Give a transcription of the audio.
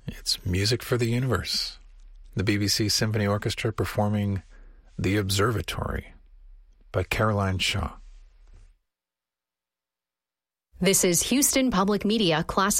It's Music for the Universe. The BBC Symphony Orchestra performing The Observatory by Caroline Shaw. This is Houston Public Media Class